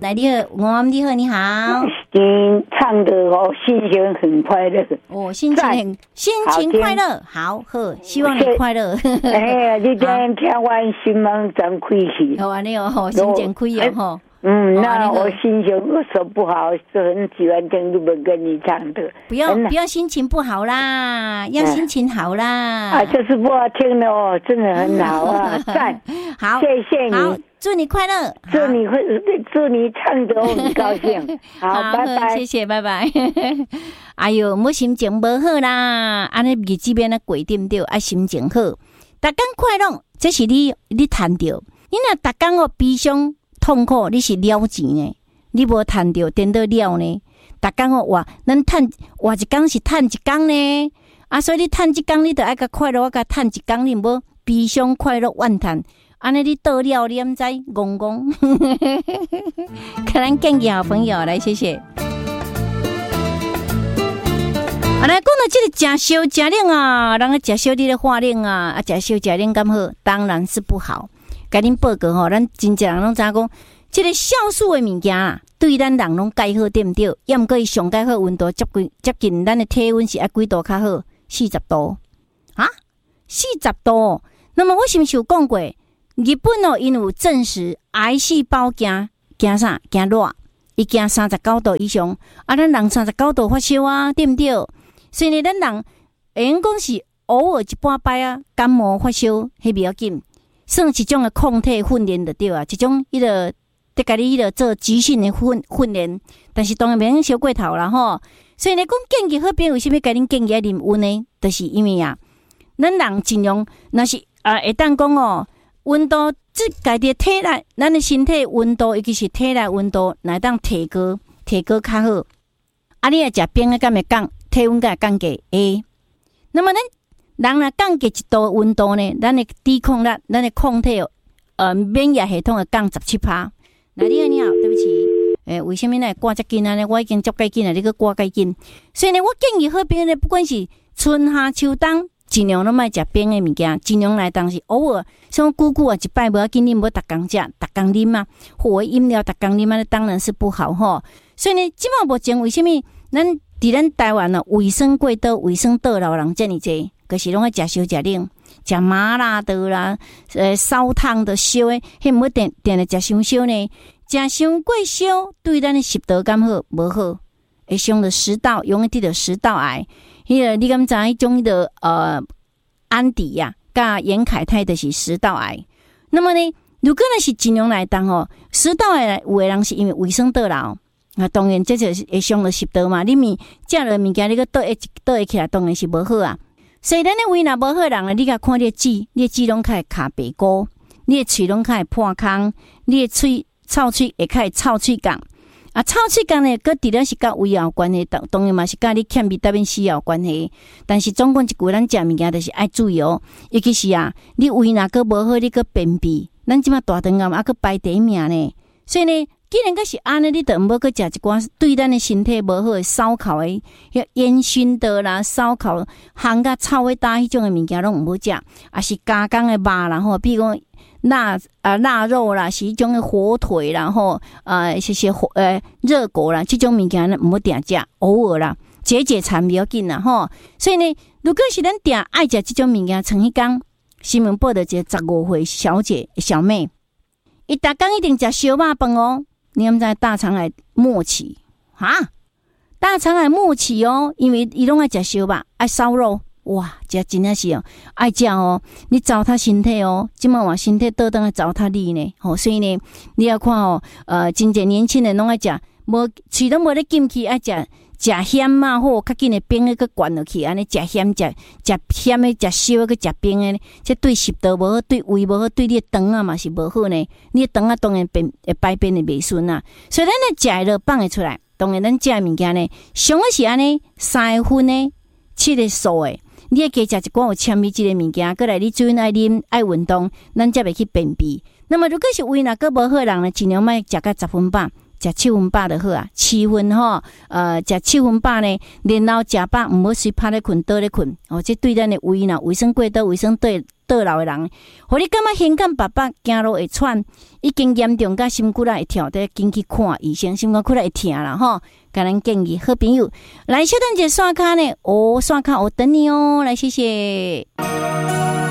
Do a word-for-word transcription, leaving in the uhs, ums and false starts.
来，你好，我们你好，你好。 嗯，唱的哦，心情很快乐。 哦，心情很心情快乐，好好，希望你快乐。 哎，你今天听完新闻真开心。 好啊，你哦，心情开哦吼。 嗯，那我心情有时候不好，是很喜欢听日本跟你唱的。 不要不要心情不好啦，要心情好啦。 啊，就是不好听的哦，真的很好啊，赞。 好， 谢谢你。 好，祝你快乐， 祝你会，祝你唱得我很高兴。好，拜拜， 谢谢，拜拜。哎呦，我心情不好啦，安尼日子变得过点着，啊，心情好，大家快乐，这是你你赚着。你若大家哦悲伤痛苦，你是了钱呢，你无赚着，颠倒了呢。大家哦话，咱赚话一工是赚一工呢，啊，所以你赚一工，你就爱甲快乐，我甲赚一工，你无悲伤快乐万叹。安尼你倒了，你毋知戆戆，可能建议好朋友来，谢谢。啊，来讲到这个食烧食冷啊，人个食烧你咧化冷啊，啊食烧食冷敢好？当然是不好。甲恁报告吼，咱真正人拢知讲，这个酵素的物件啊，对咱人拢介好，对毋对？要毋过伊上介好温度接近接近咱的体温是爱几度较好？四十度啊，四十度。那么我是毋是有讲过？日本哦，因有证实癌细胞惊惊啥？惊热，伊惊三十九度以上。啊，咱人三十九度发烧啊，对毋对？所以呢，咱人会用讲是偶尔一半摆啊，感冒发烧，迄不要紧，算一种的抗体训练就对啊，一种伊个得家己迄个做即兴的训训练，但是当然免烧过头啦吼。所以呢，讲建议好边为什么甲恁建议啉温呢？就是因为啊，咱人尽量若是啊，会当讲哦。温度，即家己体内，咱的身体温度，尤其是体内温度，来当提高，提高较好。啊，你若食冰的，敢会降体温，敢会降低？会。那么咱人若降低一度温度呢，咱的抵抗力，咱的抗体哦，呃，免疫系统会降十七趴。那你好，你好，对不起，诶、欸，为什么呢？挂遮紧啊？呢，我已经接介紧啊，你个挂介紧。所以呢，我建议好边呢，不管是春夏秋冬。尽量拢莫食冰的物件，尽量来当是偶尔，像久久啊一摆无要紧，你无逐工食，逐工啉啊，火的饮料逐工啉啊，当然是不好吼。所以呢，即马目前为什么咱伫咱台湾呢，卫生过倒、卫生倒流人遮尔济，就是拢爱食烧食冷，食麻辣的啦，呃，烧烫的烧的，迄毋好定定来食伤烧呢，食伤过烧对咱的食道敢好无好，会伤着食道，容易得着食道癌。迄个你敢知迄种迄个呃安迪呀、啊，甲严凯泰的是食道癌。那么呢，如果呢是尽量来当吼，食道癌有的人是因为卫生倒流，啊，当然这就是会伤了食道嘛。你咪食了物件，你个倒一倒一起来，当然是无好啊。所以咱的胃若无好人啊，你甲看你的舌，你的舌拢开始卡白骨，你的喙拢开始破空，你的喙臭喙会开始臭喙感。啊，臭喙干呢，佮除了是甲胃有关系，当当然嘛是甲你欠维他命 C 有关系。但是总共一句，咱食物件就是爱注意哦。尤其是啊，你胃若佮无好，你佮便秘，咱即马大肠癌啊，佮排第一名呢。所以呢，既然佮是安尼，你就毋好佮食一寡对咱的身体无好的烧烤的、遐烟熏的啦、烧烤烘甲臭的搭迄种的物件拢毋好食，啊是加工的肉啦吼，比如讲。腊啊腊肉啦，是一种火腿啦，吼呃，些些火呃热狗啦，这种物件呢，毋好定食，偶尔啦，解解馋不要紧啦，吼。所以呢，如果是咱定爱食这种物件，曾迄天新闻报道一个十五岁小姐小妹，伊逐工一定食烧肉饭哦，你毋知大肠癌末期哈？大肠癌末期哦，因为伊拢爱食烧肉，爱烧肉。哇，这真的是哦，爱食哦，你糟蹋身体哦，即摆话身体倒转来糟蹋你呢，吼、哦，所以呢，你要看哦，呃，真侪年轻人拢爱食，无喙拢无咧进去，爱食食咸嘛，或较紧的冰个去灌落去，安尼食咸食食咸的食烧个食冰的，这对食道无好，对胃无好，对你的肠啊嘛是无好呢，你的肠啊当然变会排便的袂顺啊，所以咱咧食了放会出来，当然咱食的物件呢，上个是安尼三分呢，七个素的。你要加食一寡有纤维质的物件，过来你水爱啉爱运动，咱才袂去便秘。那么如果是胃若个无好人呢，尽量莫食到十分饱，食七分饱就好啊。七分吼，呃，食七分饱呢，然后食饱毋好随趴咧困倒咧困，哦，这对咱的胃呢，卫生过倒、卫生倒倒流的人，互你感觉胸感爸爸行路会喘，已经严重甲心骨仔会跳，得紧去看医生，心肝骨仔会疼啦吼。甲咱建议好朋友来小等者刷卡呢，哦，刷卡我等你哦，来谢谢。